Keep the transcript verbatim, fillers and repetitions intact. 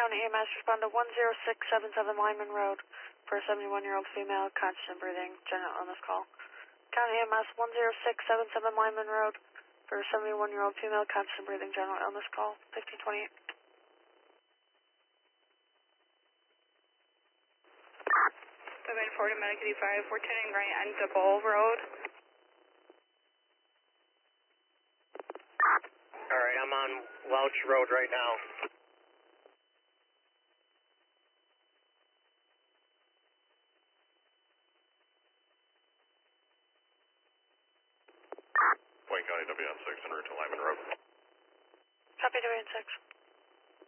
County E M S, respond to one zero six seven seven Lyman Road for a seventy-one-year-old female, conscious and breathing, general illness call. County E M S, one zero six seven seven Lyman Road for a seventy-one-year-old female, conscious and breathing, general illness call, fifteen twenty-eight. seven forty Medicaid five, we're turning right onto Bull Road. Alright, I'm on Welch Road right now. Wayne County W N six en route to Lyman Road. Copy W N six.